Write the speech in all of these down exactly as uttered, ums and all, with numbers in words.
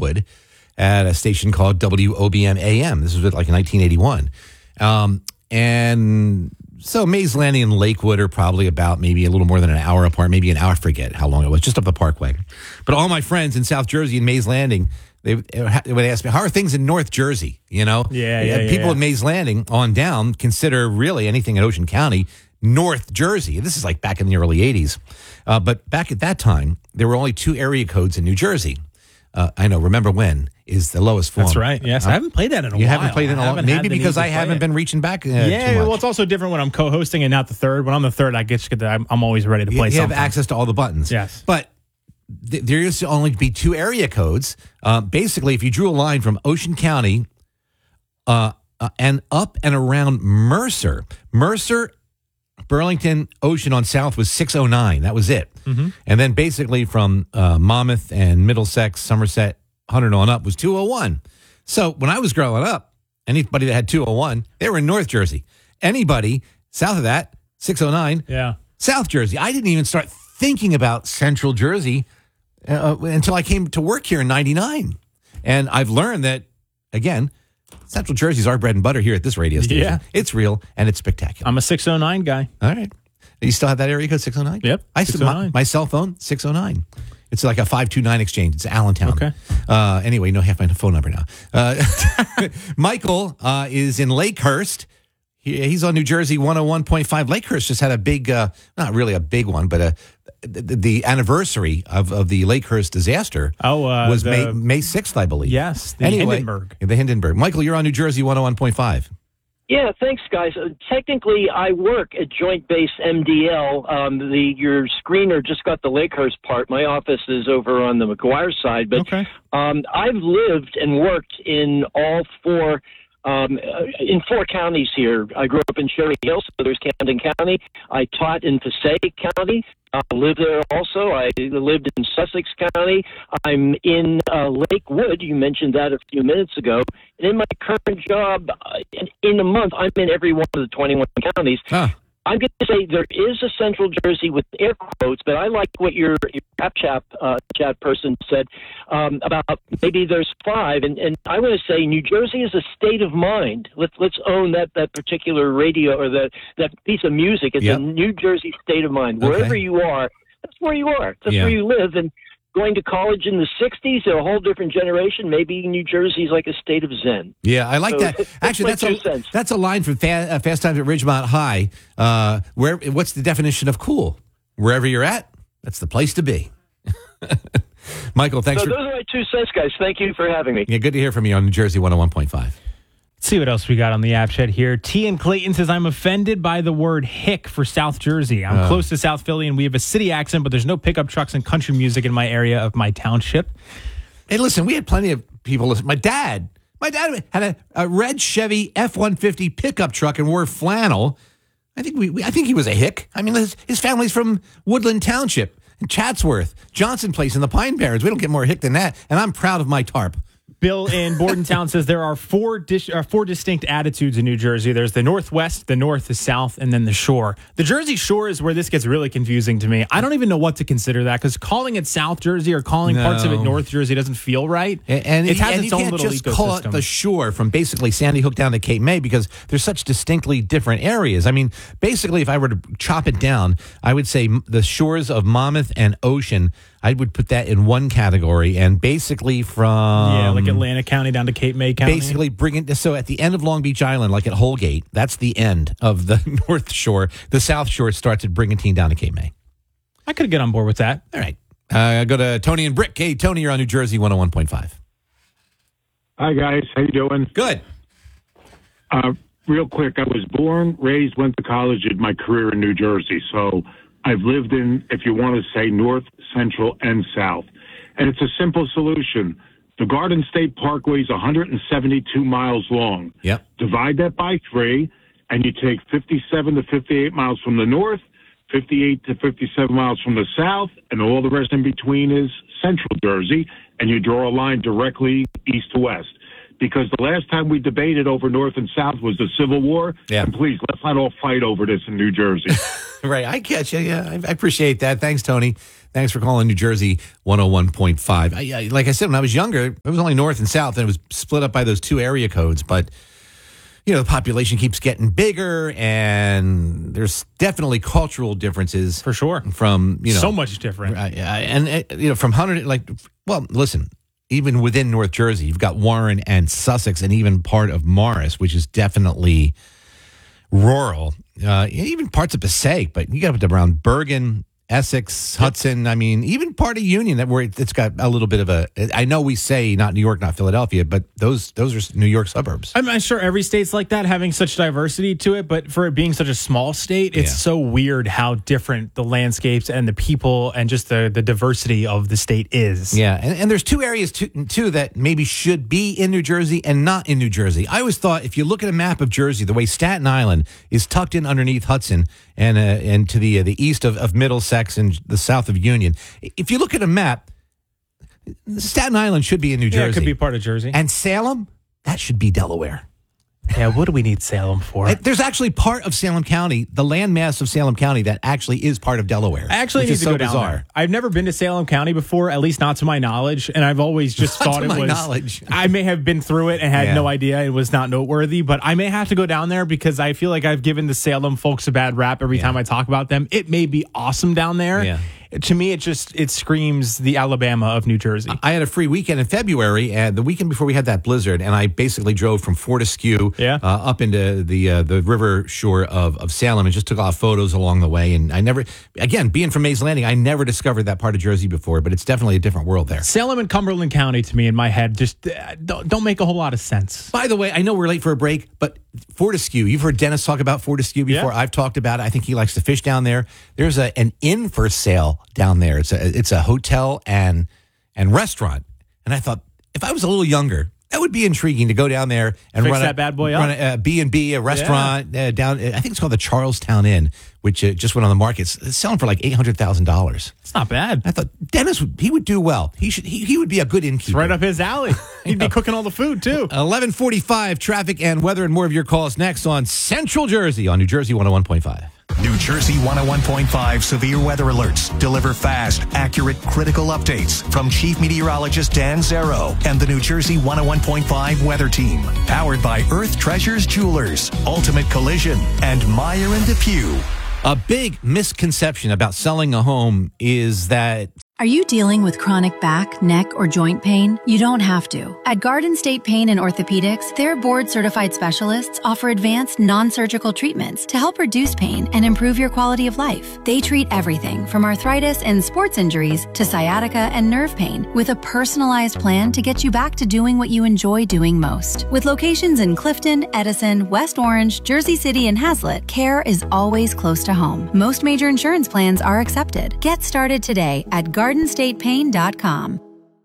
Lakewood at a station called W O B M A M. This was like in nineteen eighty-one. Um, and so Mays Landing and Lakewood are probably about maybe a little more than an hour apart, maybe an hour, I forget how long it was, just up the Parkway. But all my friends in South Jersey and Mays Landing, they would ask me, how are things in North Jersey? You know, yeah, yeah, yeah people yeah. in Mays Landing on down consider really anything in Ocean County North Jersey. This is like back in the early eighties. Uh, but back at that time, there were only two area codes in New Jersey. Uh, I know, remember when is the lowest form. That's right. Yes, uh, I haven't played that in a you while. You haven't played it in a while? Maybe because I haven't it. been reaching back uh, Yeah, too much. well, it's also different when I'm co-hosting and not the third. When I'm the third, I get, get I'm, I'm always ready to play you, you something. You have access to all the buttons. Yes. But th- there used to only be two area codes. Uh, basically, if you drew a line from Ocean County uh, uh, and up and around Mercer, Mercer, Burlington, Ocean on South was six oh nine. That was it. Mm-hmm. And then basically from uh, Monmouth and Middlesex, Somerset, one hundred on up was two oh one. So when I was growing up, anybody that had two oh one, they were in North Jersey. Anybody south of that, six oh nine, yeah, South Jersey. I didn't even start thinking about Central Jersey uh, until I came to work here in ninety-nine. And I've learned that, again, Central Jersey's our bread and butter here at this radio station. Yeah. It's real and it's spectacular. I'm a six oh nine guy. All right. You still have that area code, six oh nine? Yep. I still, my, my cell phone, six oh nine. It's like a five two nine exchange. It's Allentown. Okay. Uh, anyway, no, have my phone number now. Uh, Michael uh, is in Lakehurst. He, he's on New Jersey one oh one point five. Lakehurst just had a big, uh, not really a big one, but a, the, the anniversary of, of the Lakehurst disaster oh, uh, was the, May, May sixth, I believe. Yes, the anyway, Hindenburg. The Hindenburg. Michael, you're on New Jersey one oh one point five. Yeah, thanks, guys. Uh, technically, I work at Joint Base M D L. Um, the your screener just got the Lakehurst part. My office is over on the McGuire side, but okay. um, I've lived and worked in all four um, uh, in four counties here. I grew up in Cherry Hill, so there's Camden County. I taught in Passaic County. I lived there also. I lived in Sussex County. I'm in uh, Lakewood. You mentioned that a few minutes ago. And in my current job, uh, in a month, I'm in every one of the twenty-one counties. Huh. I'm going to say there is a Central Jersey with air quotes, but I like what your, your app chat, uh, chat person said um, about maybe there's five. And, and I want to say New Jersey is a state of mind. Let's let's own that, that particular radio or that, that piece of music. It's yep. a New Jersey state of mind. Wherever okay. you are, that's where you are. That's yeah. where you live. And going to college in the sixties, a whole different generation. Maybe New Jersey's like a state of zen. Yeah, I like so that. Actually, that's a, sense. that's a line from Fa- uh, Fast Times at Ridgemont High. Uh, where what's the definition of cool? Wherever you're at, that's the place to be. Michael, thanks so for... those are my two cents, guys. Thank you for having me. Yeah, good to hear from you on New Jersey one oh one point five. Let's see what else we got on the app chat here. T and Clayton says, I'm offended by the word hick for South Jersey. I'm uh, close to South Philly, and we have a city accent, but there's no pickup trucks and country music in my area of my township. Hey, listen, we had plenty of people listen. My dad, my dad had a, a red Chevy F one fifty pickup truck and wore flannel. I think we, we I think he was a hick. I mean, his, his family's from Woodland Township, in Chatsworth, Johnson Place, and the Pine Barrens. We don't get more hick than that, and I'm proud of my tarp. Bill in Bordentown says there are four dis- uh, four distinct attitudes in New Jersey. There's the Northwest, the North, the South, and then the Shore. The Jersey Shore is where this gets really confusing to me. I don't even know what to consider that because calling it South Jersey or calling no. parts of it North Jersey doesn't feel right. And, and it has and its you own can't little just ecosystem. call it the Shore from basically Sandy Hook down to Cape May because they're such distinctly different areas. I mean, basically, if I were to chop it down, I would say the shores of Monmouth and Ocean. I would put that in one category, and basically from yeah, like Atlantic County down to Cape May County. Basically, bring it so at the end of Long Beach Island, like at Holgate, that's the end of the North Shore. The South Shore starts at Brigantine down to Cape May. I could get on board with that. All right, uh, go to Tony and Brick. Hey, Tony, you're on New Jersey one oh one point five. Hi guys, how you doing? Good. Uh, real quick, I was born, raised, went to college, did my career in New Jersey, so I've lived in, if you want to say, North, Central, and South. And it's a simple solution. The Garden State Parkway is one hundred seventy-two miles long. Yep. Divide that by three, and you take fifty-seven to fifty-eight miles from the north, fifty-eight to fifty-seven miles from the south, and all the rest in between is Central Jersey, and you draw a line directly east to west. Because the last time we debated over North and South was the Civil War. Yeah. And please, let's not all fight over this in New Jersey. Right. I catch you. Yeah, I, I appreciate that. Thanks, Tony. Thanks for calling New Jersey one oh one point five. I, I, like I said, when I was younger, it was only north and south, and it was split up by those two area codes. But, you know, the population keeps getting bigger, and there's definitely cultural differences. For sure. From, you know. So much different. Uh, and, uh, you know, from one hundred, like, well, listen, even within North Jersey, you've got Warren and Sussex and even part of Morris, which is definitely rural. Uh, even parts of Passaic, but you got up around Bergen, Essex, Hudson. I mean, even part of Union that where it's got a little bit of a. I know we say not New York, not Philadelphia, but those those are New York suburbs. I'm, I'm sure every state's like that, having such diversity to it. But for it being such a small state, it's Yeah. so weird how different the landscapes and the people and just the the diversity of the state is. Yeah, and, and there's two areas too, too that maybe should be in New Jersey and not in New Jersey. I always thought if you look at a map of Jersey, the way Staten Island is tucked in underneath Hudson and uh, and to the uh, the east of, of Middlesex and the south of Union, if you look at a map, Staten Island should be in New Jersey. Yeah, it could be part of Jersey. And Salem, that should be Delaware. Yeah, what do we need Salem for? Uh, There's actually part of Salem County, the landmass of Salem County, that actually is part of Delaware. I actually which need is to so go down bizarre. there. I've never been to Salem County before, at least not to my knowledge, and I've always just Not thought to it my was. knowledge. I may have been through it and had Yeah. no idea it was not noteworthy, but I may have to go down there because I feel like I've given the Salem folks a bad rap every Yeah. time I talk about them. It may be awesome down there. Yeah. To me, it just it screams the Alabama of New Jersey. I had a free weekend in February, and the weekend before we had that blizzard, and I basically drove from Fortescue Yeah. uh, up into the uh, the river shore of, of Salem and just took off photos along the way. And I never, again, being from Mays Landing, I never discovered that part of Jersey before, but it's definitely a different world there. Salem and Cumberland County, to me, in my head, just uh, don't, don't make a whole lot of sense. By the way, I know we're late for a break, but Fortescue, you've heard Dennis talk about Fortescue before. Yeah. I've talked about it. I think he likes to fish down there. There's a, an inn for sale down there. It's a it's a hotel and and restaurant. And I thought, if I was a little younger, that would be intriguing to go down there and Fix run that a, bad boy run up. a B and B, a restaurant uh, down. I think it's called the Charlestown Inn, which uh, just went on the market. It's, it's selling for like eight hundred thousand dollars. It's not bad. I thought Dennis would he would do well. He should he, he would be a good innkeeper. Right up his alley. He'd be cooking all the food, too. eleven forty-five, traffic and weather and more of your calls next on Central Jersey on New Jersey one oh one point five. New Jersey one oh one point five severe weather alerts deliver fast, accurate, critical updates from Chief Meteorologist Dan Zero and the New Jersey one oh one point five weather team. Powered by Earth Treasures Jewelers, Ultimate Collision, and Meyer and DePew. A big misconception about selling a home is that Are you dealing with chronic back, neck, or joint pain? You don't have to. At Garden State Pain and Orthopedics, their board-certified specialists offer advanced non-surgical treatments to help reduce pain and improve your quality of life. They treat everything from arthritis and sports injuries to sciatica and nerve pain with a personalized plan to get you back to doing what you enjoy doing most. With locations in Clifton, Edison, West Orange, Jersey City, and Hazlet, care is always close to home. Most major insurance plans are accepted. Get started today at garden state pain dot com.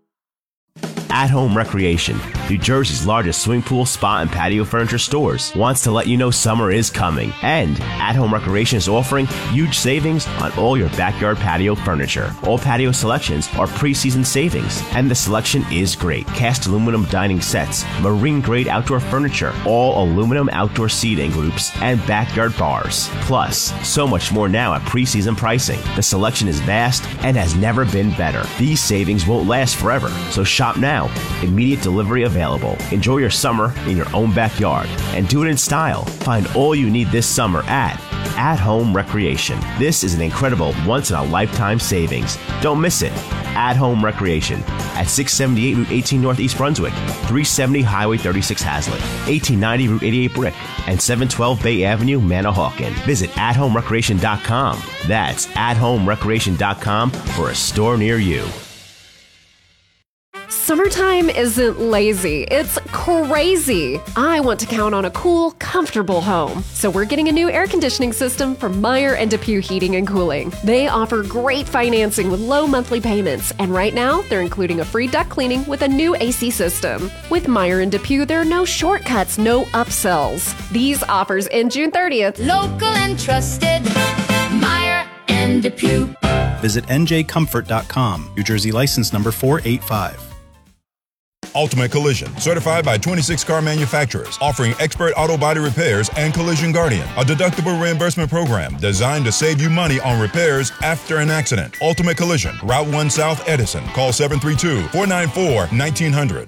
At Home Recreation, New Jersey's largest swimming pool, spa, and patio furniture stores, wants to let you know summer is coming. And At Home Recreation is offering huge savings on all your backyard patio furniture. All patio selections are pre-season savings, and the selection is great. Cast aluminum dining sets, marine-grade outdoor furniture, all aluminum outdoor seating groups, and backyard bars. Plus, so much more now at pre-season pricing. The selection is vast and has never been better. These savings won't last forever, so shop now. Immediate delivery available. Enjoy your summer in your own backyard and do it in style. Find all you need this summer at At Home Recreation. This is an incredible once-in-a-lifetime savings. Don't miss it. At Home Recreation at six seventy-eight Route eighteen North East Brunswick, three seventy Highway thirty-six Hazlet, eighteen ninety Route eighty-eight Brick, and seven twelve Bay Avenue, Manahawkin. Visit at home recreation dot com. That's at home recreation dot com for a store near you. Summertime isn't lazy, it's crazy. I want to count on a cool, comfortable home. So we're getting a new air conditioning system from Meyer and DePew Heating and Cooling. They offer great financing with low monthly payments, and right now they're including a free duct cleaning with a new A C system. With Meyer and DePew, there are no shortcuts, no upsells. These offers end June thirtieth. Local and trusted, Meyer and DePew. Visit N J comfort dot com. New Jersey license number four eight five. Ultimate Collision, certified by twenty-six car manufacturers, offering expert auto body repairs and Collision Guardian, a deductible reimbursement program designed to save you money on repairs after an accident. Ultimate Collision, Route one South, Edison. Call seven three two, four nine four, one nine zero zero.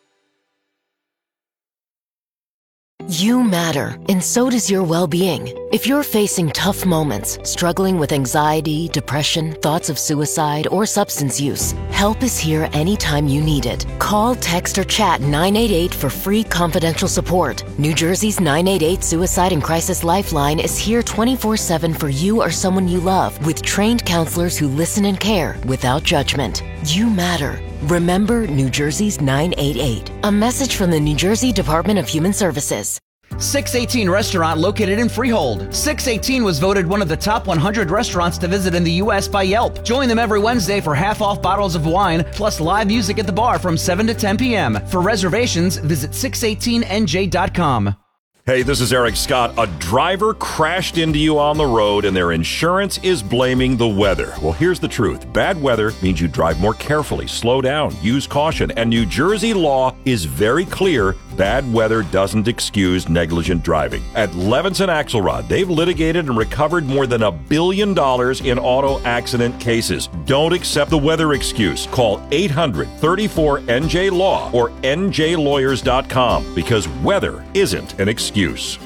You matter, and so does your well-being. If you're facing tough moments, struggling with anxiety, depression, thoughts of suicide, or substance use, help is here anytime you need it. Call, text, or chat nine eight eight for free confidential support. New Jersey's nine eight eight Suicide and Crisis Lifeline is here twenty-four seven for you or someone you love, with trained counselors who listen and care without judgment. You matter. Remember New Jersey's nine eight eight. A message from the New Jersey Department of Human Services. six eighteen Restaurant, located in Freehold. six eighteen was voted one of the top one hundred restaurants to visit in the U S by Yelp. Join them every Wednesday for half-off bottles of wine, plus live music at the bar from seven to ten p.m. For reservations, visit six eighteen N J dot com. Hey, this is Eric Scott. A driver crashed into you on the road and their insurance is blaming the weather. Well, here's the truth. Bad weather means you drive more carefully, slow down, use caution, and New Jersey law is very clear. Bad weather doesn't excuse negligent driving. At Levinson Axelrod, they've litigated and recovered more than a billion dollars in auto accident cases. Don't accept the weather excuse. Call eight hundred, thirty-four, N J, law or N J lawyers dot com because weather isn't an excuse.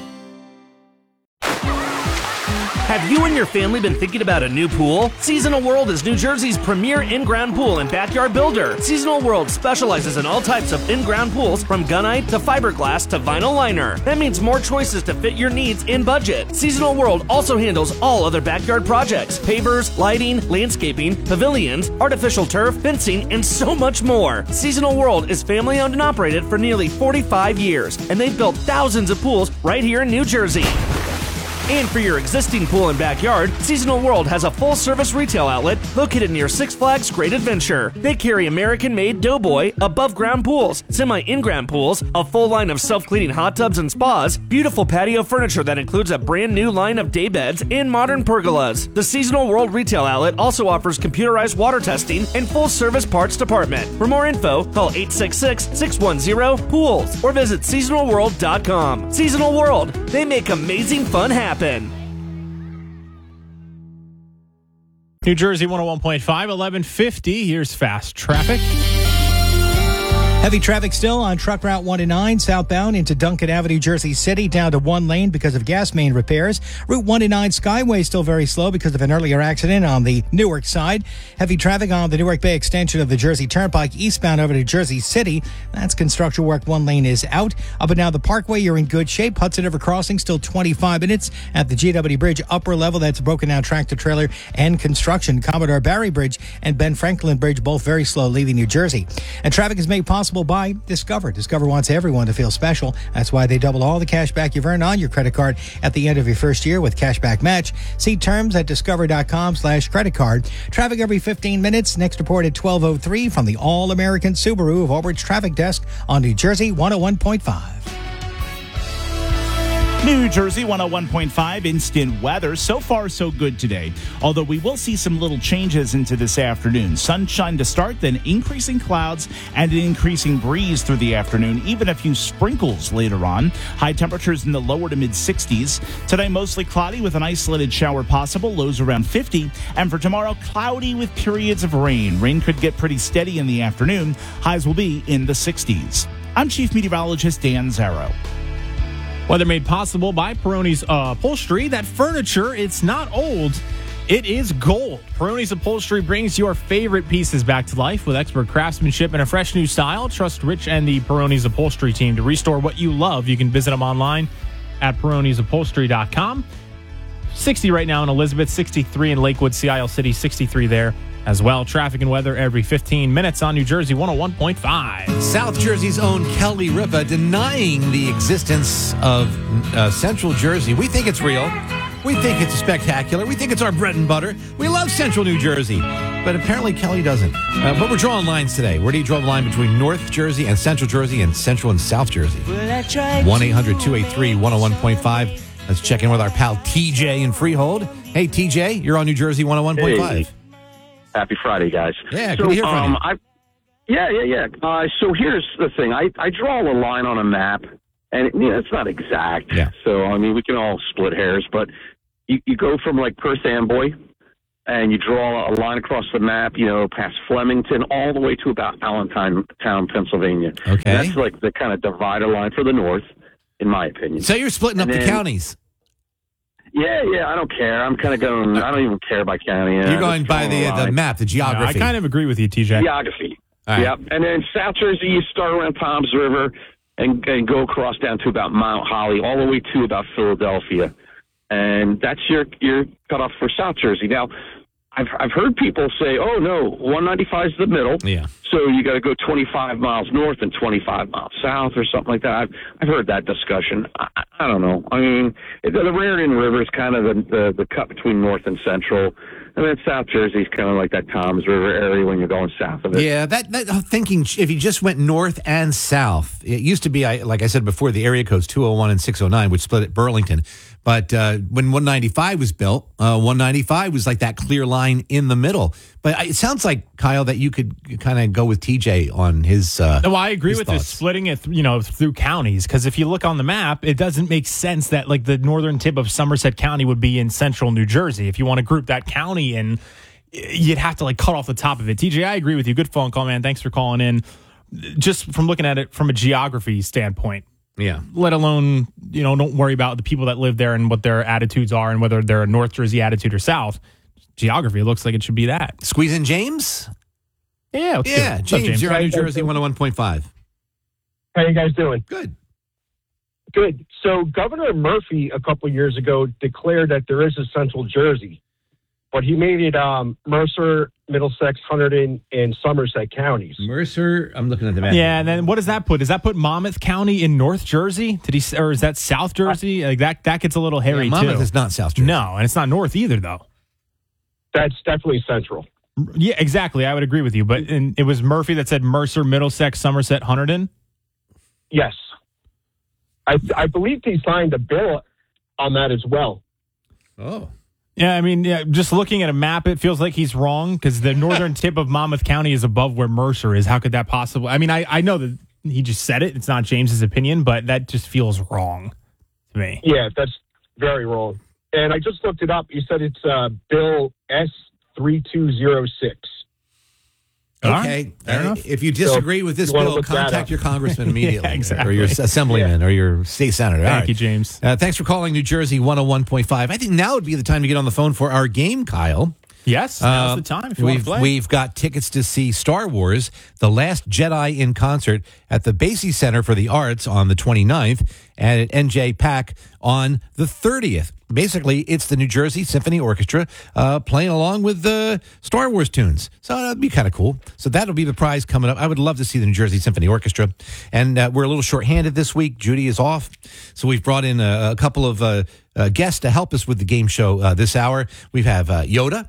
Have you and your family been thinking about a new pool? Seasonal World is New Jersey's premier in-ground pool and backyard builder. Seasonal World specializes in all types of in-ground pools, from gunite to fiberglass to vinyl liner. That means more choices to fit your needs in budget. Seasonal World also handles all other backyard projects: pavers, lighting, landscaping, pavilions, artificial turf, fencing, and so much more. Seasonal World is family owned and operated for nearly forty-five years, and they've built thousands of pools right here in New Jersey. And for your existing pool and backyard, Seasonal World has a full-service retail outlet located near Six Flags Great Adventure. They carry American-made Doughboy above-ground pools, semi-in-ground pools, a full line of self-cleaning hot tubs and spas, beautiful patio furniture that includes a brand-new line of day beds, and modern pergolas. The Seasonal World retail outlet also offers computerized water testing and full-service parts department. For more info, call eight six six, six one zero, pools or visit seasonal world dot com. Seasonal World, they make amazing fun happen. New Jersey one oh one point five, eleven fifty. Here's fast traffic. Heavy traffic still on Truck Route one oh nine southbound into Duncan Avenue, Jersey City, down to one lane because of gas main repairs. Route one oh nine Skyway still very slow because of an earlier accident on the Newark side. Heavy traffic on the Newark Bay extension of the Jersey Turnpike eastbound over to Jersey City. That's construction work. One lane is out. Up and down the Parkway, you're in good shape. Hudson River Crossing still twenty-five minutes at the G W Bridge upper level. That's broken down tractor trailer and construction. Commodore Barry Bridge and Ben Franklin Bridge both very slow leaving New Jersey. And traffic is made possible by Discover. Discover wants everyone to feel special. That's why they double all the cash back you've earned on your credit card at the end of your first year with Cashback Match. See terms at discover.com slash credit card. Traffic every fifteen minutes. Next report at twelve oh three from the All-American Subaru of Albridge Traffic Desk on New Jersey one oh one point five. New Jersey one oh one point five instant weather. So far, so good today. Although we will see some little changes into this afternoon. Sunshine to start, then increasing clouds and an increasing breeze through the afternoon. Even a few sprinkles later on. High temperatures in the lower to mid sixties. Today, mostly cloudy with an isolated shower possible. Lows around fifty. And for tomorrow, cloudy with periods of rain. Rain could get pretty steady in the afternoon. Highs will be in the sixties. I'm Chief Meteorologist Dan Zarrow. Weather made possible by Peroni's uh, Upholstery. That furniture, it's not old, it is gold. Peroni's Upholstery brings your favorite pieces back to life with expert craftsmanship and a fresh new style. Trust Rich and the Peroni's Upholstery team to restore what you love. You can visit them online at peronis upholstery dot com. sixty right now in Elizabeth, sixty-three in Lakewood, Sea Isle City, sixty-three there as well. Traffic and weather every fifteen minutes on New Jersey one oh one point five. South Jersey's own Kelly Ripa denying the existence of uh, Central Jersey. We think it's real. We think it's spectacular. We think it's our bread and butter. We love Central New Jersey. But apparently Kelly doesn't. Uh, but we're drawing lines today. Where do you draw the line between North Jersey and Central Jersey and Central and South Jersey? one eight hundred two eight three one oh one point five. Let's check in with our pal T J in Freehold. Hey, T J, you're on New Jersey one oh one point five. Hey. Happy Friday, guys. Yeah, so, good to hear from um, you. I, Yeah, yeah, yeah. Uh, so here's the thing. I, I draw a line on a map, and it, you know, it's not exact. Yeah. So, I mean, we can all split hairs, but you, you go from, like, Perth Amboy, and you draw a line across the map, you know, past Flemington, all the way to about Allentown, Pennsylvania. Okay. And that's, like, the kind of divider line for the north, in my opinion. So you're splitting up And the then- counties. Yeah, yeah, I don't care. I'm kind of going, I don't even care by county. You're going by the the map, the geography. I kind of agree with you, T J. Geography. All right. Yep. And then South Jersey, you start around Toms River and, and go across down to about Mount Holly, all the way to about Philadelphia. And that's your your cutoff for South Jersey. Now, I've I've heard people say, oh, no, one ninety-five is the middle. Yeah. So you got to go twenty-five miles north and twenty-five miles south or something like that. I've, I've heard that discussion. I, I don't know. I mean, the, the Raritan River is kind of the, the, the cut between north and central. And then South Jersey is kind of like that Toms River area when you're going south of it. Yeah, that, that thinking, if you just went north and south, it used to be, I, like I said before, the area codes two oh one and six oh nine, which split at Burlington. But uh, when one ninety-five was built, uh, one ninety-five was like that clear line in the middle. But it sounds like, Kyle, that you could kind of go with T J on his uh No, I agree his with thoughts. this splitting it, you know, through counties. Because if you look on the map, it doesn't make sense that like the northern tip of Somerset County would be in central New Jersey. If you want to group that county in, you'd have to like cut off the top of it. T J, I agree with you. Good phone call, man. Thanks for calling in. Just from looking at it from a geography standpoint. Yeah. Let alone, you know, don't worry about the people that live there and what their attitudes are and whether they're a North Jersey attitude or South. Geography, it looks like it should be that. Squeeze in James? Yeah. let's do Yeah, it. What's James, up, James? you're on New Jersey one oh one point five. How you guys doing? Good. Good. So Governor Murphy a couple of years ago declared that there is a Central Jersey, but he made it um, Mercer, Middlesex, Hunterdon, and Somerset counties. Mercer, I'm looking at the map. Yeah, and then what does that put? Does that put Monmouth County in North Jersey? Did he, or is that South Jersey? Like that, that gets a little hairy Yeah, Monmouth too. is not South Jersey. No, and it's not North either, though. That's definitely Central. Yeah, exactly. I would agree with you. But and it was Murphy that said Mercer, Middlesex, Somerset, Hunterdon. Yes. I, I believe he signed a bill on that as well. Oh. Yeah, I mean, yeah, just looking at a map, it feels like he's wrong because the northern tip of Monmouth County is above where Mercer is. How could that possibly? I mean, I, I know that he just said it. It's not James's opinion, but that just feels wrong to me. Yeah, that's very wrong. And I just looked it up. You said it's uh, Bill S three two zero six. Okay. Uh, if you disagree So, with this you wanna bill, look that contact up. your congressman immediately. Yeah, exactly. Or your assemblyman or your state senator. All Thank right. you, James. Uh, thanks for calling New Jersey one oh one point five. I think now would be the time to get on the phone for our game, Kyle. Yes, now's Uh, the time if you want we've, to play. We've got tickets to see Star Wars, The Last Jedi in concert at the Basie Center for the Arts on the twenty-ninth and at N J PAC on the thirtieth. Basically, it's the New Jersey Symphony Orchestra uh, playing along with the Star Wars tunes. So that'd be kind of cool. So that'll be the prize coming up. I would love to see the New Jersey Symphony Orchestra. And uh, we're a little shorthanded this week. Judy is off. So we've brought in a, a couple of uh, uh, guests to help us with the game show uh, this hour. We have uh, Yoda.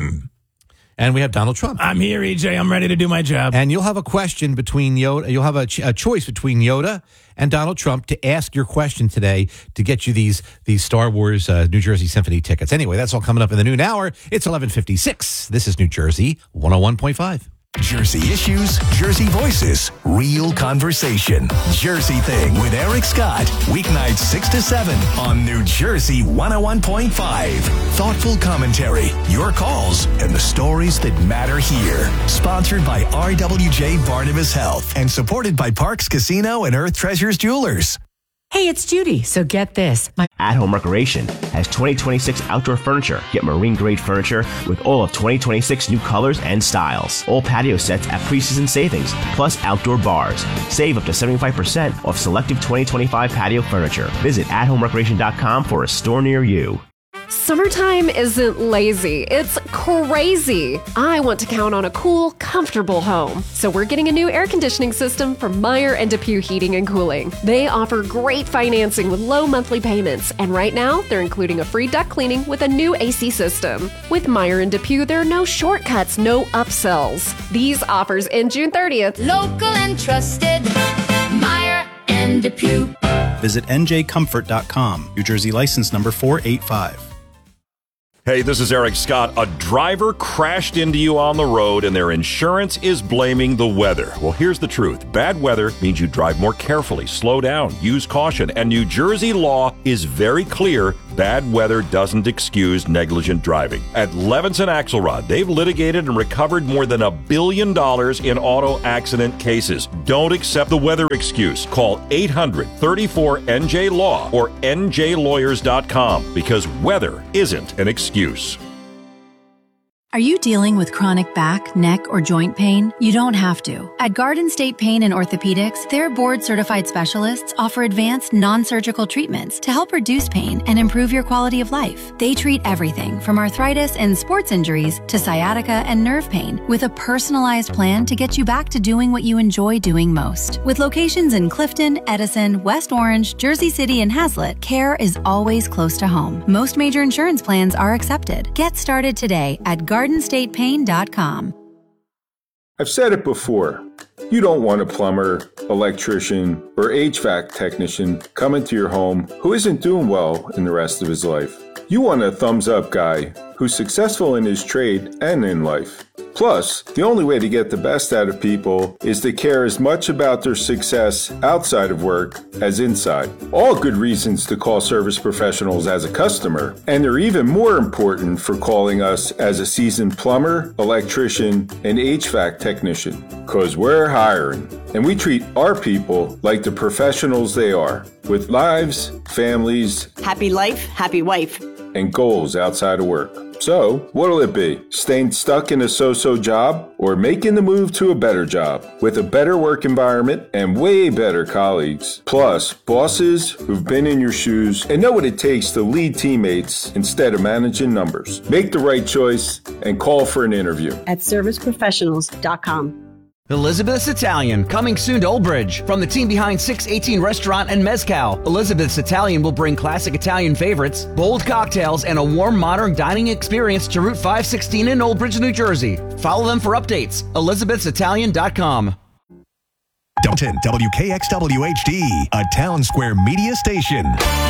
And we have Donald Trump. I'm here, E J. I'm ready to do my job. And you'll have a question between Yoda. You'll have a, ch- a choice between Yoda and Donald Trump to ask your question today to get you these these Star Wars uh, New Jersey Symphony tickets. Anyway, that's all coming up in the noon hour. It's eleven fifty-six. This is New Jersey one oh one point five. Jersey issues, Jersey voices, real conversation. Jersey Thing with Eric Scott. Weeknights six to seven on New Jersey one oh one point five. Thoughtful commentary, your calls, and the stories that matter here. Sponsored by R W J Barnabas Health and supported by Parks Casino and Earth Treasures Jewelers. Hey, it's Judy. So get this. My At Home Recreation has twenty twenty-six outdoor furniture. Get marine grade furniture with all of twenty twenty-six new colors and styles. All patio sets at preseason savings, plus outdoor bars. Save up to seventy-five percent off selective twenty twenty-five patio furniture. Visit at home recreation dot com for a store near you. Summertime isn't lazy, it's crazy. I want to count on a cool, comfortable home. So we're getting a new air conditioning system from Meyer and DePuy Heating and Cooling. They offer great financing with low monthly payments, and right now they're including a free duct cleaning with a new A C system. With Meyer and DePuy, there are no shortcuts, no upsells. These offers end June thirtieth. Local and trusted, Meyer and DePuy. Visit N J comfort dot com. New Jersey license number four eight five. Hey, this is Eric Scott. A driver crashed into you on the road and their insurance is blaming the weather. Well, here's the truth. Bad weather means you drive more carefully, slow down, use caution, and New Jersey law is very clear. Bad weather doesn't excuse negligent driving. At Levinson Axelrod, they've litigated and recovered more than a billion dollars in auto accident cases. Don't accept the weather excuse. Call eight hundred, thirty-four, N J, law or N J lawyers dot com because weather isn't an excuse. Are you dealing with chronic back, neck, or joint pain? You don't have to. At Garden State Pain and Orthopedics, their board-certified specialists offer advanced non-surgical treatments to help reduce pain and improve your quality of life. They treat everything from arthritis and sports injuries to sciatica and nerve pain with a personalized plan to get you back to doing what you enjoy doing most. With locations in Clifton, Edison, West Orange, Jersey City, and Hazlet, care is always close to home. Most major insurance plans are accepted. Get started today at garden state pain dot com. I've said it before. You don't want a plumber, electrician, or H V A C technician coming to your home who isn't doing well in the rest of his life. You want a thumbs-up guy who's successful in his trade and in life. Plus, the only way to get the best out of people is to care as much about their success outside of work as inside. All good reasons to call Service Professionals as a customer, and they're even more important for calling us as a seasoned plumber, electrician, and H V A C technician. Because we're hiring, and we treat our people like the professionals they are, with lives, families, happy life, happy wife, and goals outside of work. So, what'll it be? Staying stuck in a so-so job or making the move to a better job with a better work environment and way better colleagues? Plus, bosses who've been in your shoes and know what it takes to lead teammates instead of managing numbers. Make the right choice and call for an interview at service professionals dot com. Elizabeth's Italian, coming soon to Old Bridge. From the team behind six eighteen Restaurant and Mezcal, Elizabeth's Italian will bring classic Italian favorites, bold cocktails, and a warm, modern dining experience to Route five sixteen in Old Bridge, New Jersey. Follow them for updates. elizabeths italian dot com. Downton W K X W H D, a Town Square media station.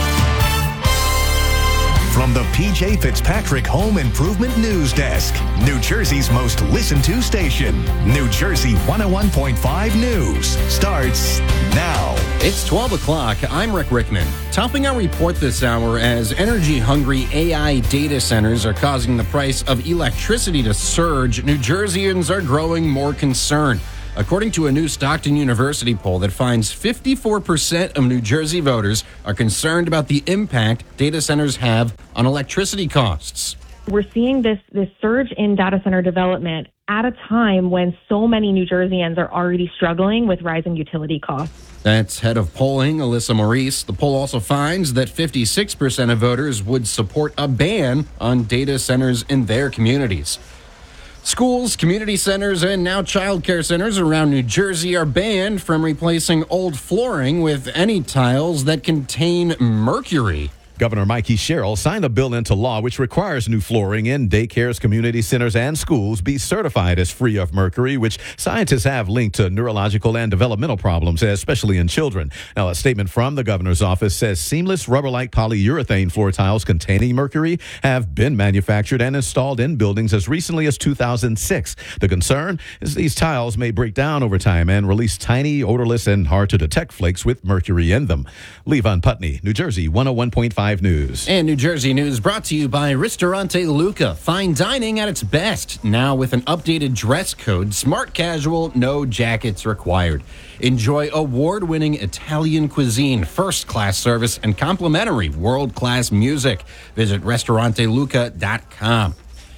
From the P J Fitzpatrick Home Improvement News Desk, New Jersey's most listened to station, New Jersey one oh one point five News, starts now. It's twelve o'clock. I'm Rick Rickman. Topping our report this hour as energy-hungry A I data centers are causing the price of electricity to surge, New Jerseyans are growing more concerned. According to a new Stockton University poll that finds fifty-four percent of New Jersey voters are concerned about the impact data centers have on electricity costs. We're seeing this, this surge in data center development at a time when so many New Jerseyans are already struggling with rising utility costs. That's head of polling, Alyssa Maurice. The poll also finds that fifty-six percent of voters would support a ban on data centers in their communities. Schools, community centers, and now child care centers around New Jersey are banned from replacing old flooring with any tiles that contain mercury. Governor Mikey Sherrill signed a bill into law which requires new flooring in daycares, community centers, and schools be certified as free of mercury, which scientists have linked to neurological and developmental problems, especially in children. Now, a statement from the governor's office says seamless rubber-like polyurethane floor tiles containing mercury have been manufactured and installed in buildings as recently as two thousand six. The concern is these tiles may break down over time and release tiny, odorless, and hard-to-detect flakes with mercury in them. Levon Putney, New Jersey one oh one point five News. And New Jersey News brought to you by Ristorante Luca. Fine dining at its best. Now with an updated dress code, smart casual, no jackets required. Enjoy award-winning Italian cuisine, first-class service, and complimentary world-class music. Visit restaurante luca dot com.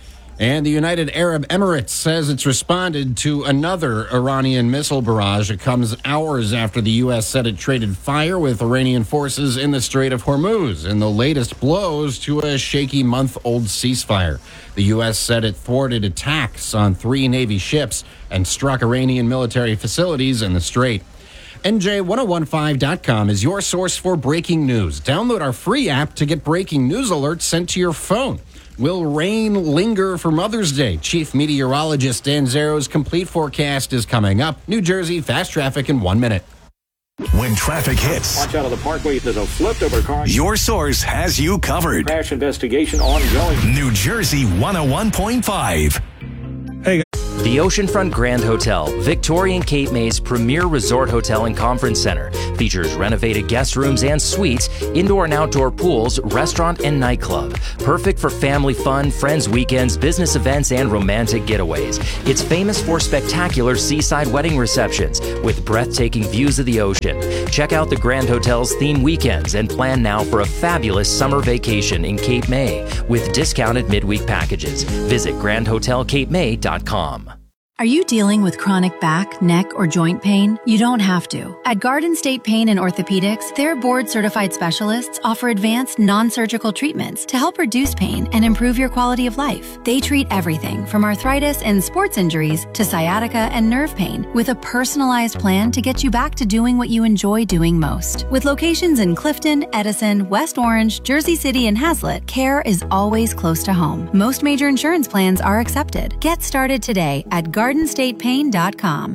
And the United Arab Emirates says it's responded to another Iranian missile barrage. It comes hours after the U S said it traded fire with Iranian forces in the Strait of Hormuz in the latest blows to a shaky month-old ceasefire. The U S said it thwarted attacks on three Navy ships and struck Iranian military facilities in the Strait. N J ten fifteen dot com is your source for breaking news. Download our free app to get breaking news alerts sent to your phone. Will rain linger for Mother's Day? Chief Meteorologist Dan Zero's complete forecast is coming up. New Jersey, fast traffic in one minute. When traffic hits, Watch out on the parkway. There's a flipped over car. your source has you covered. Crash investigation ongoing. New Jersey one oh one point five. The Oceanfront Grand Hotel, Victorian Cape May's premier resort hotel and conference center, features renovated guest rooms and suites, indoor and outdoor pools, restaurant and nightclub. Perfect for family fun, friends weekends, business events, and romantic getaways. It's famous for spectacular seaside wedding receptions with breathtaking views of the ocean. Check out the Grand Hotel's theme weekends and plan now for a fabulous summer vacation in Cape May with discounted midweek packages. Visit grand hotel cape may dot com. Are you dealing with chronic back, neck, or joint pain? You don't have to. At Garden State Pain and Orthopedics, their board-certified specialists offer advanced non-surgical treatments to help reduce pain and improve your quality of life. They treat everything from arthritis and sports injuries to sciatica and nerve pain with a personalized plan to get you back to doing what you enjoy doing most. With locations in Clifton, Edison, West Orange, Jersey City, and Hazlet, care is always close to home. Most major insurance plans are accepted. Get started today at garden state pain dot com.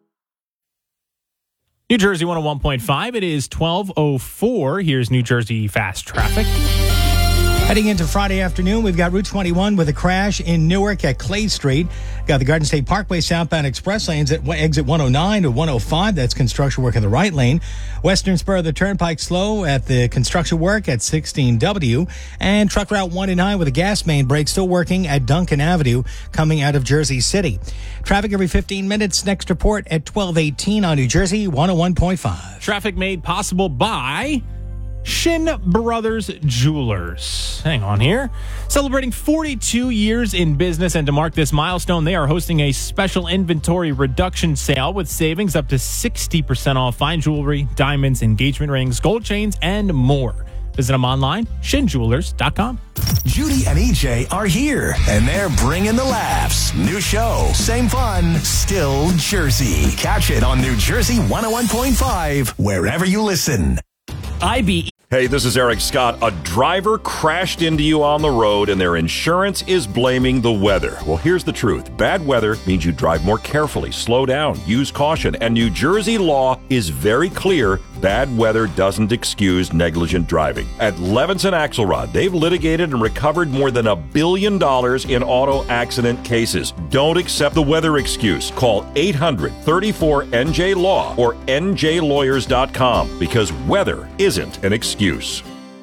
New Jersey one oh one point five. It is twelve oh four. Here's New Jersey Fast Traffic. Heading into Friday afternoon, we've got Route twenty-one with a crash in Newark at Clay Street. Got the Garden State Parkway southbound express lanes at exit one oh nine to one oh five. That's construction work in the right lane. Western spur of the Turnpike slow at the construction work at sixteen W. And truck route one oh nine with a gas main break still working at Duncan Avenue coming out of Jersey City. Traffic every fifteen minutes. Next report at twelve eighteen on New Jersey one oh one point five. Traffic made possible by Shin Brothers Jewelers. Hang on here. Celebrating forty-two years in business, and to mark this milestone, they are hosting a special inventory reduction sale with savings up to sixty percent off fine jewelry, diamonds, engagement rings, gold chains, and more. Visit them online, shin jewelers dot com. Judy and E J are here, and they're bringing the laughs. New show, same fun, still Jersey. Catch it on New Jersey one oh one point five, wherever you listen. I B. Hey, this is Eric Scott. A driver crashed into you on the road and their insurance is blaming the weather. Well, here's the truth. Bad weather means you drive more carefully, slow down, use caution, and New Jersey law is very clear. Bad weather doesn't excuse negligent driving. At Levinson Axelrod, they've litigated and recovered more than a billion dollars in auto accident cases. Don't accept the weather excuse. Call eight hundred, thirty-four, N J law or N J lawyers dot com because weather isn't an excuse.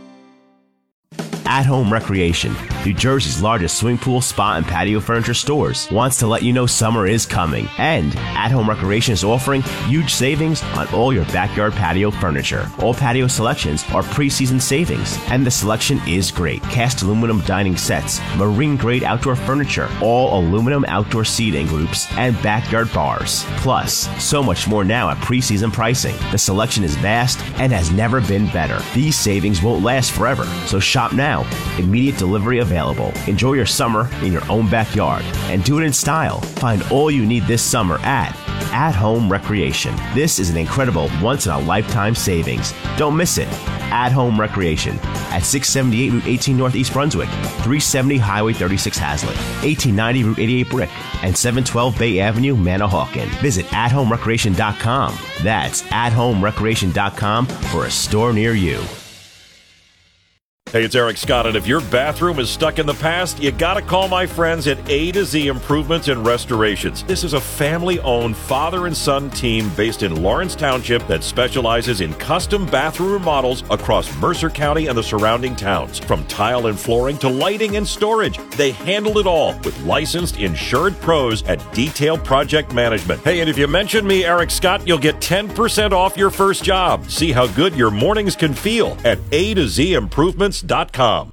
At Home Recreation, New Jersey's largest swimming pool, spa, and patio furniture stores, wants to let you know summer is coming. And At Home Recreation is offering huge savings on all your backyard patio furniture. All patio selections are pre-season savings, and the selection is great. Cast aluminum dining sets, marine-grade outdoor furniture, all aluminum outdoor seating groups, and backyard bars. Plus, so much more now at pre-season pricing. The selection is vast and has never been better. These savings won't last forever, so shop now. Immediate delivery available. Enjoy your summer in your own backyard and do it in style. Find all you need this summer at At Home Recreation. This is an incredible once-in-a-lifetime savings. Don't miss it. At Home Recreation at six seventy-eight Route eighteen North East Brunswick, three seventy Highway thirty-six Hazlet, eighteen ninety Route eighty-eight Brick, and seven twelve Bay Avenue, Manahawkin. Visit at home recreation dot com. That's at home recreation dot com for a store near you. Hey, it's Eric Scott, and if your bathroom is stuck in the past, you gotta call my friends at A to Z Improvements and Restorations. This is a family-owned father and son team based in Lawrence Township that specializes in custom bathroom remodels across Mercer County and the surrounding towns. From tile and flooring to lighting and storage, they handle it all with licensed, insured pros at Detailed Project Management. Hey, and if you mention me, Eric Scott, you'll get ten percent off your first job. See how good your mornings can feel at A to Z Improvements dot com.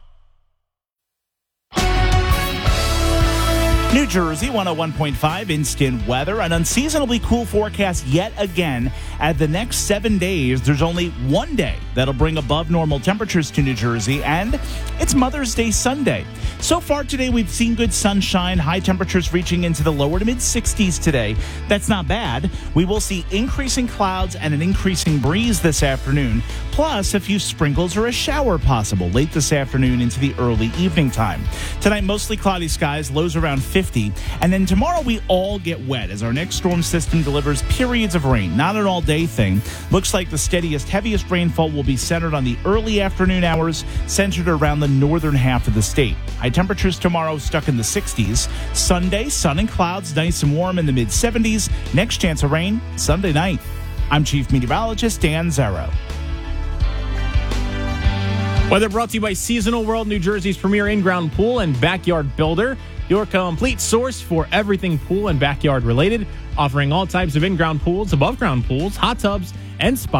New Jersey one oh one point five instant weather. An unseasonably cool forecast yet again. At the next seven days, there's only one day that'll bring above normal temperatures to New Jersey, and it's Mother's Day Sunday. So far today, we've seen good sunshine, high temperatures reaching into the lower to mid sixties today. That's not bad. We will see increasing clouds and an increasing breeze this afternoon, plus a few sprinkles or a shower possible late this afternoon into the early evening time. Tonight, mostly cloudy skies, lows around fifty. fifty. And then tomorrow we all get wet as our next storm system delivers periods of rain. Not an all-day thing. Looks like the steadiest, heaviest rainfall will be centered on the early afternoon hours, centered around the northern half of the state. High temperatures tomorrow stuck in the sixties. Sunday, sun and clouds, nice and warm in the mid-seventies. Next chance of rain, Sunday night. I'm Chief Meteorologist Dan Zero. Weather brought to you by Seasonal World, New Jersey's premier in-ground pool and backyard builder. Your complete source for everything pool and backyard related, offering all types of in-ground pools, above-ground pools, hot tubs, and spas.